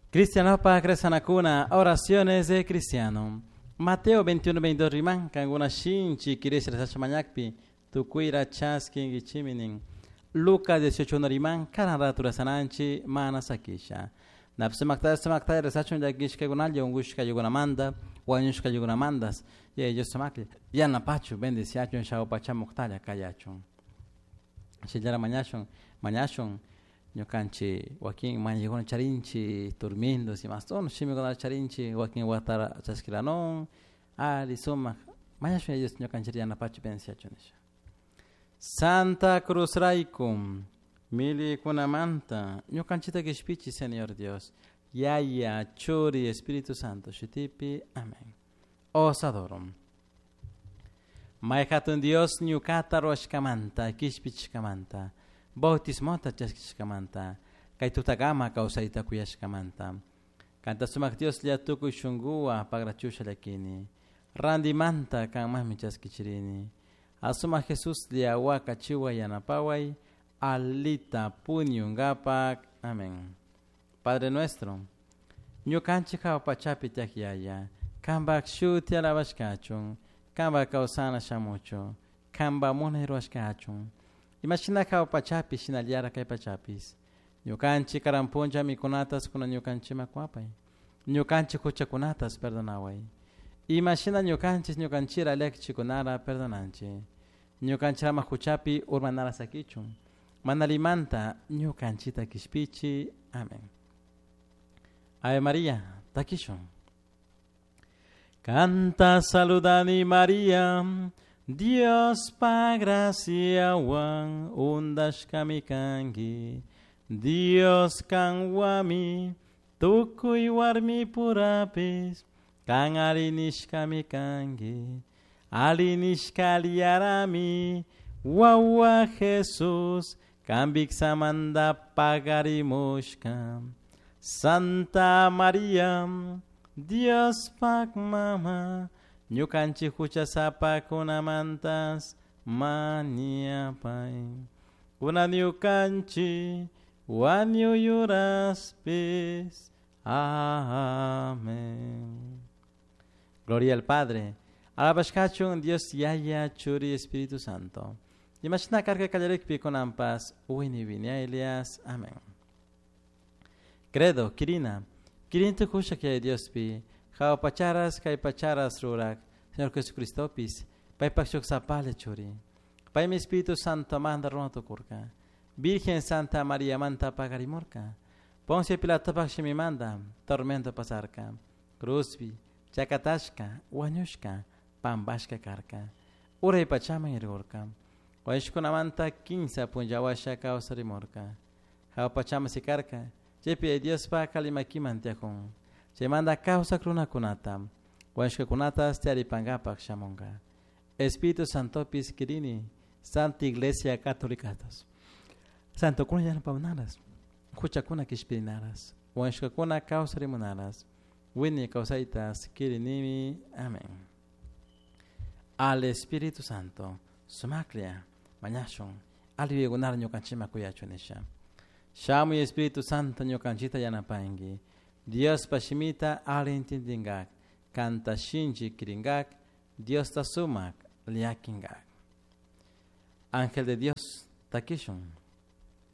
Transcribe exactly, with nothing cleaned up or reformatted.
Cristiano para Cresana Cuna, oraciones de cristiano. Mateo veintiuno, veintidós riman, kanguna shinchi, kiris resachmanyakpi, tukuira chaskin gichiminin. Lucas dieciocho, riman, kanaratura sananchi, mana sakisha. Napsemakta semakta resachon yagish kagunal, yungushka yugunamanda, wanyushka yugunamandas, y ellos samakli. Yana pachu, bendiciachon, shao pachamuktaya, kayachon. Shijara mañachon, mañachon. Ñukanchi Joaquín manllegón charinchi durmiendo si más tono shimi con charinchi Joaquín watara chaskiranon ali soma mañana ellos ñukanchi yana pachi pensia chonisha Santa Cruz Raikum mili kunamanta ñukanchita que spichi Señor Dios yaya chori Espíritu Santo shitipi amén os adoro Maekatun Dios ñukata roshkamanta kishpichkamanta Bautismota chaskiskamanta, kaitutagama kausaita kuyashkamanta. Kanta sumak Dios lia tuku shungua pagrachusha lakini. Randi manta kan mahmi chaskichirini. Asuma Jesús lia waka chiwa yanapawai, alita punyungapak. Amén. Padre nuestro, ñukanchi pachapi takiaya, kamba kshuti alabashkachun, kamba kausana shamucho, kamba moneroashkachun. Imagina kao pachapi sinaliara kai pachapis. Ñukanchi karampunja mikunatas kuna ñukanchi makuapai. Ñukanchi kuchakunatas perdonawai. Imagina ñukanchi ñukanchira lekchi kunara perdonanchi. Ñukanchi rama kuchapi urmanara sakichun. Manalimanta ñukanchita kishpichi. Amén. Ave María, takishun. Canta saludani María. Dios pa gracia wan undas kamikangi Dios kan wami tukui warmi purapis kan alinish kamikangi alinish kaliarami wawa Jesus kan biksamanda pagarimushkam Santa Maria Dios pak mama Ñukanchi huchasapa kunamantas maniapai. Kuna ñukanchi wanyuyuraspis. Amén. Gloria al Padre. Alabashkachun Dios yaya churi Espíritu Santo. Imagina carga kallarekpi kunampas uini vinia Elias. Amén. Credo, Kirina. Kirin tu kusha que Dios pi. Kao pacharas kai pacharas rurak, Señor Jesucristo pis, pai pachok sapale churi. Pai mi Espíritu Santo manda roto kurka. Virgen Santa María manta pagarimorka. Ponce Pilato pakshimi manda, tormento pasarka. Cruzpi, chakatashka, wanyushka, pambashka karka. Ure pachama irgorka. Waishkuna manta quince punjawasha kausarimorka. Kao pachama sikarka, jepi Dios pa kalimaki mantiakon. Se manda causa cruna kunata. Washka kunata stiari pangapak shamonga. Espíritu Santo piskirini. Santa Iglesia Catolicatos. Santo kuna yan pamnaras. Kucha kuna kishpirinaras. Washka kuna causa rimunaras. Winnie causaitas kirinimi. Amén. Al Espíritu Santo. Sumaklia. Mañashon. Alvi gunar ñukanchima kuyachunisha. Shamu y Espíritu Santo ñukanchita yanapangi. Dios pashimita alintindingak, canta shinji kiringak, Dios tasumak liakingak. Ángel de Dios, takishun.